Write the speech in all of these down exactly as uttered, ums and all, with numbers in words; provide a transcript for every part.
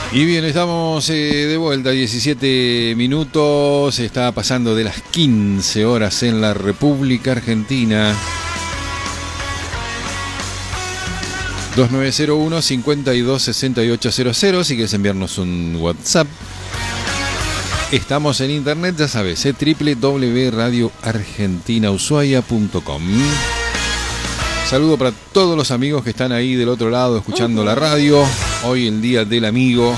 Y bien, estamos eh, de vuelta, diecisiete minutos, está pasando de las quince horas en la República Argentina. dos nueve cero uno, cinco dos seis ocho cero cero, si quieres enviarnos un WhatsApp. Estamos en internet, ya sabes, eh, doble u doble u doble u punto radio argentina ushuaia punto com. Saludo para todos los amigos que están ahí del otro lado escuchando uh-huh. la radio. Hoy el Día del Amigo.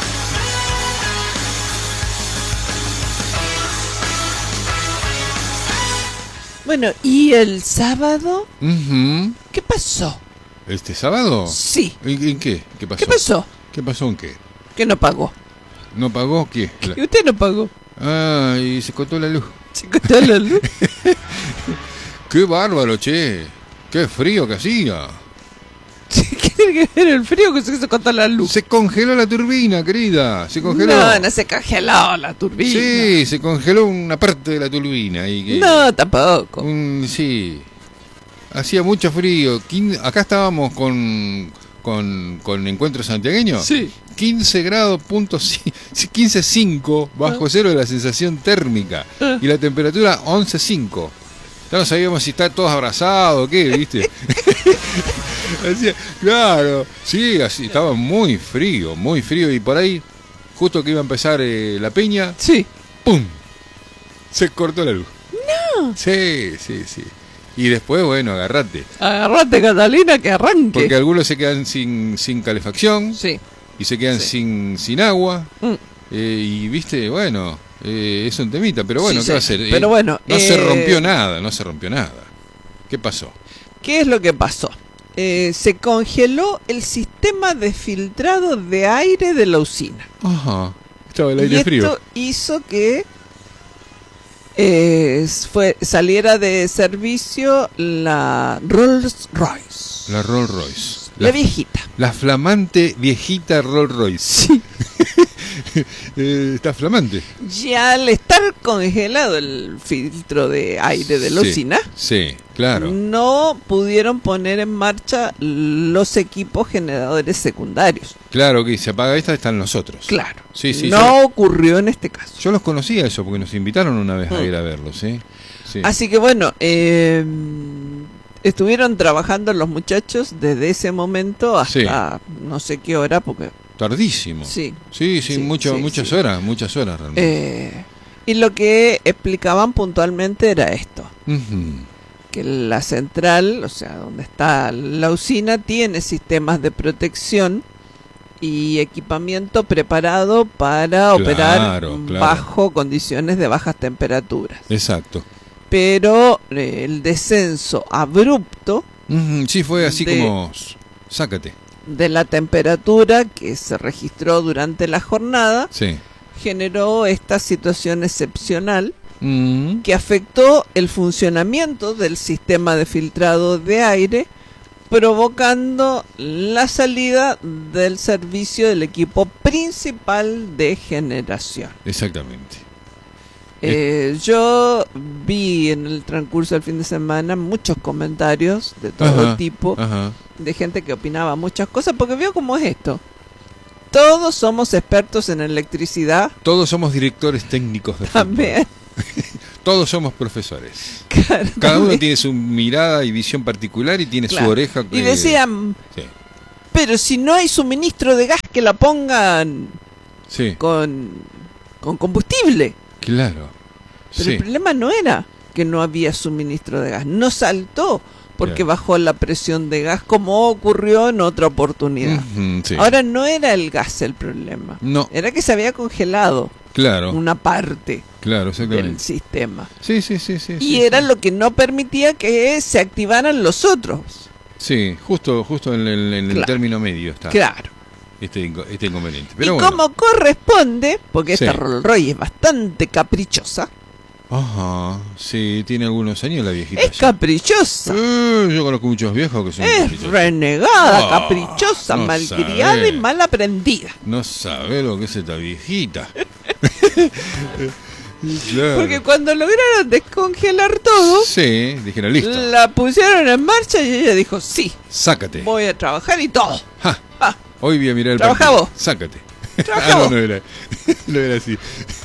Bueno, ¿y el sábado? Uh-huh. ¿Qué pasó? ¿Este sábado? Sí. ¿En, en qué? ¿Qué pasó? ¿Qué pasó? ¿Qué pasó en qué? Que no pagó. ¿No pagó qué? ¿Y usted no pagó? Ah, y se cortó la luz. ¿Se cortó la luz? ¡Qué bárbaro, che! ¡Qué frío que hacía! ¿Qué tiene que ver el frío que se cortó la luz? Se congeló la turbina, querida. Se congeló. No, no se congeló la turbina. Sí, se congeló una parte de la turbina. Y que, no, tampoco. Un, sí. Hacía mucho frío. Acá estábamos con, con, con Encuentro Santiagueño. Sí. quince grados, punto quince punto cinco bajo cero de la sensación térmica. Y la temperatura once punto cinco. Ya no sabíamos si estar todos abrazados o qué, ¿viste? Así, claro, sí, así, estaba muy frío, muy frío. Y por ahí, justo que iba a empezar eh, la peña, sí, ¡pum! Se cortó la luz. No. Sí, sí, sí. Y después, bueno, agarrate. Agarrate, Catalina, que arranque. Porque algunos se quedan sin, sin calefacción. Sí. Y se quedan sí. sin, sin agua. Mm. Eh, y viste, bueno, eh, es un temita. Pero bueno, sí, ¿qué va a sí. hacer? Pero eh, bueno. No eh... se rompió nada, no se rompió nada. ¿Qué pasó? ¿Qué es lo que pasó? Eh, se congeló el sistema de filtrado de aire de la usina. Ajá. Estaba el aire y frío. Esto hizo que eh, fue, saliera de servicio la Rolls Royce. La Rolls Royce. La, la viejita. La flamante viejita Rolls Royce. Sí. eh, está flamante. Ya al estar congelado el filtro de aire de la sí, usina, sí, claro, no pudieron poner en marcha los equipos generadores secundarios. Claro, que se apaga esta, están los otros. Claro, sí, sí, no yo, ocurrió en este caso. Yo los conocía eso, porque nos invitaron una vez mm. a ir a verlos, ¿sí? Sí. Así que bueno, eh, estuvieron trabajando los muchachos desde ese momento hasta sí. no sé qué hora, porque... Tardísimo. Sí. Sí, sí, sí, mucho, sí muchas sí. horas, muchas horas realmente. Eh, y lo que explicaban puntualmente era esto. Uh-huh. Que la central, o sea, donde está la usina, tiene sistemas de protección y equipamiento preparado para claro, operar claro. bajo condiciones de bajas temperaturas. Exacto. Pero eh, el descenso abrupto... Uh-huh. Sí, fue así de, como... Sácate. de la temperatura que se registró durante la jornada, sí. generó esta situación excepcional mm. que afectó el funcionamiento del sistema de filtrado de aire, provocando la salida del servicio del equipo principal de generación. Exactamente. Eh, yo vi en el transcurso del fin de semana muchos comentarios de todo ajá, tipo, ajá. de gente que opinaba muchas cosas, porque veo cómo es esto. Todos somos expertos en electricidad. Todos somos directores técnicos de también. Todos somos profesores. Claro, Cada también. uno tiene su mirada y visión particular y tiene claro. su oreja. Que... Y decían, sí. pero si no hay suministro de gas, que la pongan sí. con, con combustible. Claro. Pero sí. el problema no era que no había suministro de gas, no saltó porque claro. bajó la presión de gas como ocurrió en otra oportunidad. Uh-huh, sí. Ahora no era el gas el problema, no. era que se había congelado claro. una parte claro, del sistema. Sí, sí, sí, sí. Y sí, era sí. lo que no permitía que se activaran los otros. Sí, justo, justo en el, en el claro. término medio está. Claro. Este, este inconveniente. Pero y bueno. como corresponde, porque sí. esta Rolls Royce es bastante caprichosa. Ajá, sí, tiene algunos años la viejita. Es ya. caprichosa. Eh, yo conozco muchos viejos que son Es caprichosos. renegada, oh, caprichosa, no malcriada sabe. y mal aprendida. No sabe lo que es esta viejita. Claro. Porque cuando lograron descongelar todo, sí, dijeron listo. La pusieron en marcha y ella dijo, sí, sácate. Voy a trabajar y todo. Ja. Ah. Hoy voy a mirar el Trabaja partido. vos. Sácate. Ah, no, no era, no era así.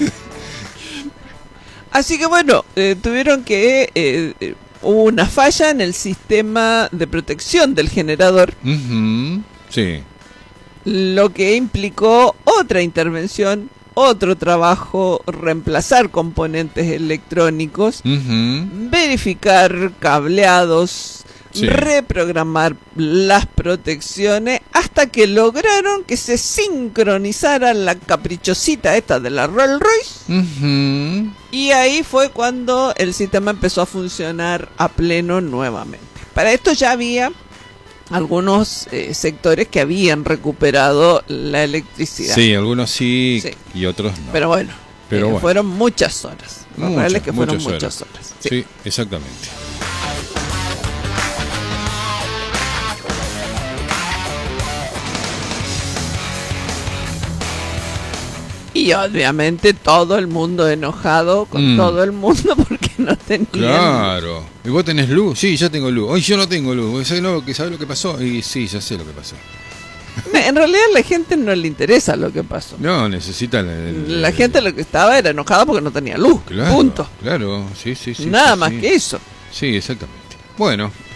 Así que bueno, eh, tuvieron que... Eh, eh, hubo una falla en el sistema de protección del generador. Uh-huh. Sí. Lo que implicó otra intervención, otro trabajo, reemplazar componentes electrónicos, uh-huh. verificar cableados, sí. reprogramar las protecciones, hasta que lograron que se sincronizara la caprichosita esta de la Rolls Royce. Uh-huh. Y ahí fue cuando el sistema empezó a funcionar a pleno nuevamente. Para esto ya había algunos eh, sectores que habían recuperado la electricidad. Sí, algunos sí, sí. y otros no. Pero bueno, Pero eh, bueno. fueron muchas horas. Lo muchas, real es que fueron muchas muchas horas. horas. Sí. sí, exactamente. Y obviamente todo el mundo enojado con mm. todo el mundo porque no tenían... Claro. ¿Y vos tenés luz? Sí, yo tengo luz. Hoy yo no tengo luz. ¿Sabés lo que, ¿sabés lo que pasó? Y sí, ya sé lo que pasó. En realidad a la gente no le interesa lo que pasó. No, necesitan... El, la el, gente lo que estaba era enojada porque no tenía luz. Claro, punto. Claro, sí, sí, sí. Nada sí, más sí. que eso. Sí, exactamente. Bueno...